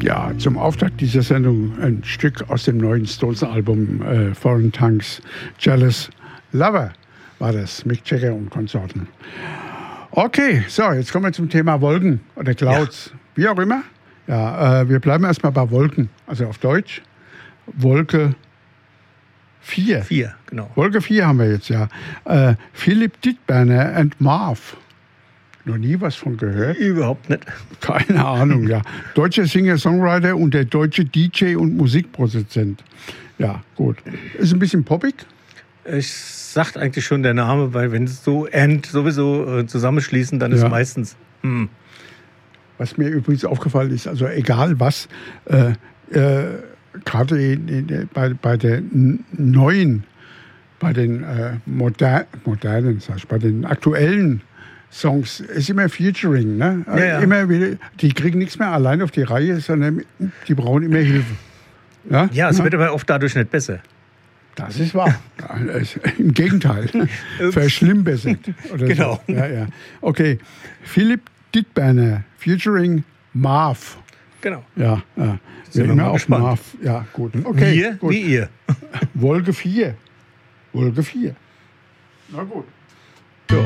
Ja, zum Auftakt dieser Sendung ein Stück aus dem neuen Stones-Album Foreign Tongues, Jealous Lover war das, Mick Jagger und Konsorten. Okay, so, jetzt kommen wir zum Thema Wolken oder Clouds, wie auch immer. Ja, wir bleiben erstmal bei Wolken, also auf Deutsch. Wolke 4. 4, genau. Wolke 4 haben wir jetzt, ja. Philipp Dittberner and Marv. Noch nie was von gehört? Überhaupt nicht. Keine Ahnung, ja. Deutscher Singer-Songwriter und der deutsche DJ und Musikproduzent. Ja, gut. Ist ein bisschen poppig. Es sagt eigentlich schon der Name, weil wenn es so sowieso zusammenschließen, dann ist meistens. Was mir übrigens aufgefallen ist, also egal was, gerade bei der neuen, bei den modernen, sag ich, bei den aktuellen Songs ist immer Featuring, ne? Ja. Immer wieder, die kriegen nichts mehr allein auf die Reihe, sondern die brauchen immer Hilfe. Ja, es wird aber oft dadurch nicht besser. Das ist wahr. Im Gegenteil. Verschlimmbessert. Oder genau. So. Ja. Okay. Philipp Dittberner featuring Marv. Genau. Ja. Sind wir immer mal auf gespannt. Marv. Ja, gut. Okay. Wir gut. wie ihr. Wolke 4. Wolke 4. Na gut.